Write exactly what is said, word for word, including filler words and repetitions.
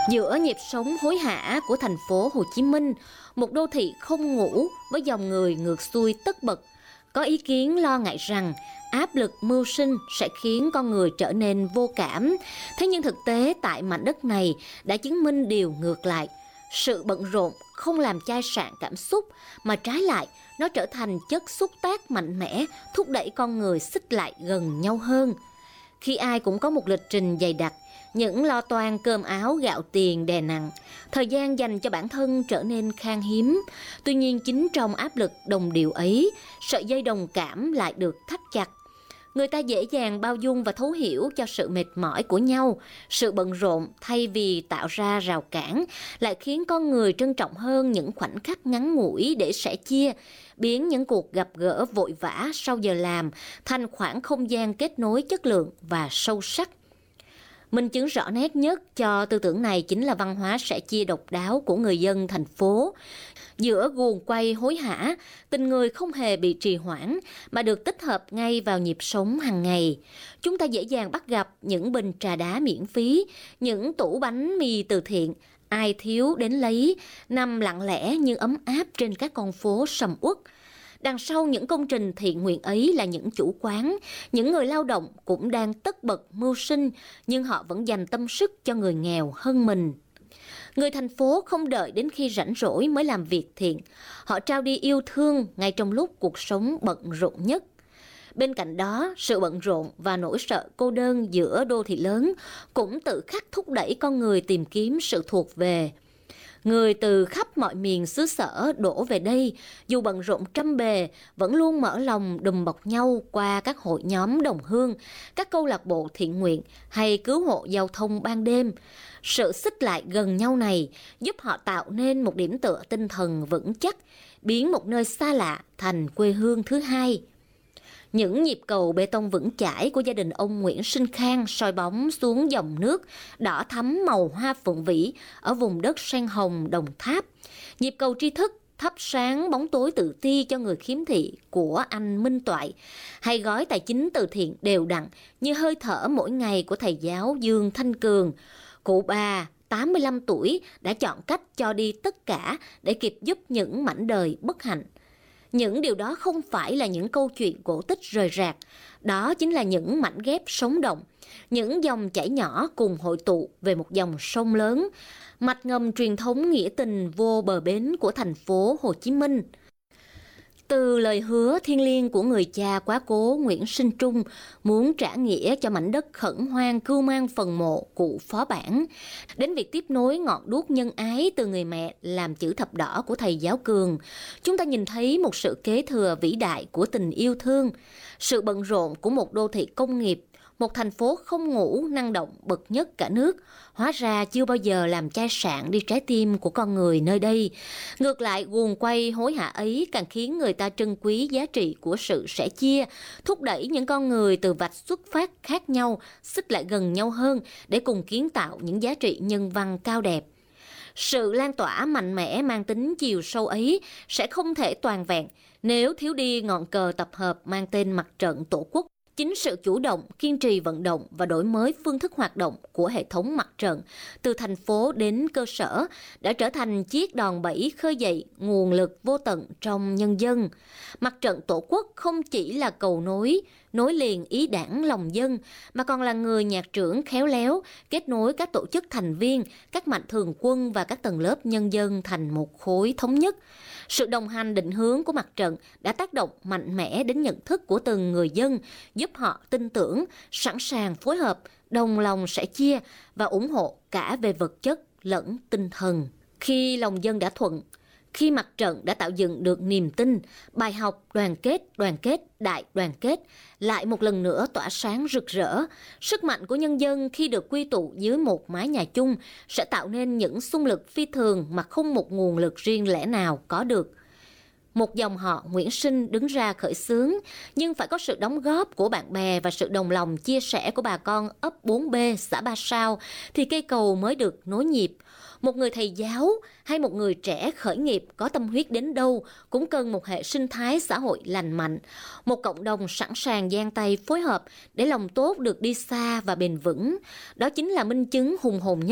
Giữa nhịp sống hối hả của thành phố Hồ Chí Minh, một đô thị không ngủ với dòng người ngược xuôi tất bật, có ý kiến lo ngại rằng áp lực mưu sinh sẽ khiến con người trở nên vô cảm. Thế nhưng thực tế tại mảnh đất này đã chứng minh điều ngược lại. Sự bận rộn không làm chai sạn cảm xúc, mà trái lại nó trở thành chất xúc tác mạnh mẽ, thúc đẩy con người xích lại gần nhau hơn. Khi ai cũng có một lịch trình dày đặc, những lo toan cơm áo gạo tiền đè nặng, thời gian dành cho bản thân trở nên khan hiếm. Tuy nhiên chính trong áp lực đồng điệu ấy, sợi dây đồng cảm lại được thắt chặt. Người ta dễ dàng bao dung và thấu hiểu cho sự mệt mỏi của nhau. Sự bận rộn thay vì tạo ra rào cản lại khiến con người trân trọng hơn những khoảnh khắc ngắn ngủi để sẻ chia, biến những cuộc gặp gỡ vội vã sau giờ làm thành khoảng không gian kết nối chất lượng và sâu sắc. Minh chứng rõ nét nhất cho tư tưởng này chính là văn hóa sẻ chia độc đáo của người dân thành phố. Giữa guồng quay hối hả, tình người không hề bị trì hoãn mà được tích hợp ngay vào nhịp sống hàng ngày. Chúng ta dễ dàng bắt gặp những bình trà đá miễn phí, những tủ bánh mì từ thiện, ai thiếu đến lấy, nằm lặng lẽ nhưng ấm áp trên các con phố sầm uất. Đằng sau những công trình thiện nguyện ấy là những chủ quán, những người lao động cũng đang tất bật mưu sinh, nhưng họ vẫn dành tâm sức cho người nghèo hơn mình. Người thành phố không đợi đến khi rảnh rỗi mới làm việc thiện, họ trao đi yêu thương ngay trong lúc cuộc sống bận rộn nhất. Bên cạnh đó, sự bận rộn và nỗi sợ cô đơn giữa đô thị lớn cũng tự khắc thúc đẩy con người tìm kiếm sự thuộc về. Người từ khắp mọi miền xứ sở đổ về đây, dù bận rộn trăm bề, vẫn luôn mở lòng đùm bọc nhau qua các hội nhóm đồng hương, các câu lạc bộ thiện nguyện hay cứu hộ giao thông ban đêm. Sự xích lại gần nhau này giúp họ tạo nên một điểm tựa tinh thần vững chắc, biến một nơi xa lạ thành quê hương thứ hai. Những nhịp cầu bê tông vững chãi của gia đình ông Nguyễn Sinh Khang soi bóng xuống dòng nước đỏ thắm màu hoa phượng vĩ ở vùng đất sen hồng Đồng Tháp. Nhịp cầu tri thức thắp sáng bóng tối tự ti cho người khiếm thị của anh Minh Toại, hay gói tài chính từ thiện đều đặn như hơi thở mỗi ngày của thầy giáo Dương Thanh Cường. Cụ bà tám mươi lăm tuổi đã chọn cách cho đi tất cả để kịp giúp những mảnh đời bất hạnh. Những điều đó không phải là những câu chuyện cổ tích rời rạc, đó chính là những mảnh ghép sống động, những dòng chảy nhỏ cùng hội tụ về một dòng sông lớn, mạch ngầm truyền thống nghĩa tình vô bờ bến của thành phố Hồ Chí Minh. Từ lời hứa thiêng liêng của người cha quá cố Nguyễn Sinh Trung muốn trả nghĩa cho mảnh đất khẩn hoang cưu mang phần mộ cụ phó bản, đến việc tiếp nối ngọn đuốc nhân ái từ người mẹ làm chữ thập đỏ của thầy giáo Cường, chúng ta nhìn thấy một sự kế thừa vĩ đại của tình yêu thương, sự bận rộn của một đô thị công nghiệp, một thành phố không ngủ năng động bậc nhất cả nước, hóa ra chưa bao giờ làm chai sạn đi trái tim của con người nơi đây. Ngược lại, guồng quay hối hả ấy càng khiến người ta trân quý giá trị của sự sẻ chia, thúc đẩy những con người từ vạch xuất phát khác nhau xích lại gần nhau hơn để cùng kiến tạo những giá trị nhân văn cao đẹp. Sự lan tỏa mạnh mẽ mang tính chiều sâu ấy sẽ không thể toàn vẹn nếu thiếu đi ngọn cờ tập hợp mang tên Mặt trận Tổ quốc. Chính sự chủ động, kiên trì vận động và đổi mới phương thức hoạt động của hệ thống mặt trận từ thành phố đến cơ sở đã trở thành chiếc đòn bẩy khơi dậy nguồn lực vô tận trong nhân dân. Mặt trận Tổ quốc không chỉ là cầu nối, nối liền ý đảng lòng dân, mà còn là người nhạc trưởng khéo léo, kết nối các tổ chức thành viên, các mạnh thường quân và các tầng lớp nhân dân thành một khối thống nhất. Sự đồng hành định hướng của mặt trận đã tác động mạnh mẽ đến nhận thức của từng người dân, giúp họ tin tưởng, sẵn sàng phối hợp, đồng lòng sẻ chia và ủng hộ cả về vật chất lẫn tinh thần. Khi lòng dân đã thuận, khi mặt trận đã tạo dựng được niềm tin, bài học đoàn kết, đoàn kết, đại đoàn kết lại một lần nữa tỏa sáng rực rỡ. Sức mạnh của nhân dân khi được quy tụ dưới một mái nhà chung sẽ tạo nên những xung lực phi thường mà không một nguồn lực riêng lẻ nào có được. Một dòng họ Nguyễn Sinh đứng ra khởi xướng, nhưng phải có sự đóng góp của bạn bè và sự đồng lòng chia sẻ của bà con ấp bốn B, xã Ba Sao thì cây cầu mới được nối nhịp. Một người thầy giáo hay một người trẻ khởi nghiệp có tâm huyết đến đâu cũng cần một hệ sinh thái xã hội lành mạnh, một cộng đồng sẵn sàng dang tay phối hợp để lòng tốt được đi xa và bền vững. Đó chính là minh chứng hùng hồn nhất